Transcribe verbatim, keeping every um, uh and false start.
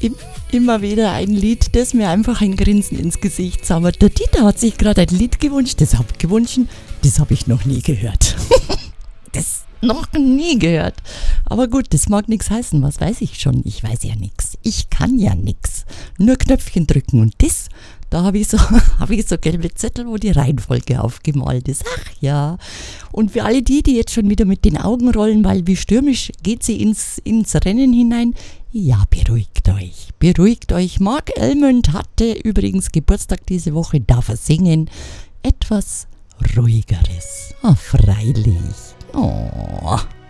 im, immer wieder ein Lied, das mir einfach ein Grinsen ins Gesicht zaubert. Der Dieter hat sich gerade ein Lied gewünscht, das habe ich gewünscht, das habe ich noch nie gehört. Das noch nie gehört. Aber gut, das mag nichts heißen, was weiß ich schon? Ich weiß ja nichts. Ich kann ja nichts. Nur Knöpfchen drücken und das, da habe ich, so, hab ich so gelbe Zettel, wo die Reihenfolge aufgemalt ist. Ach ja. Und für alle die, die jetzt schon wieder mit den Augen rollen, weil wie stürmisch geht sie ins, ins Rennen hinein, ja, beruhigt euch. Beruhigt euch. Marc Almond hatte übrigens Geburtstag diese Woche, darf er singen. Etwas Ruhigeres. Ah, freilich. Oh.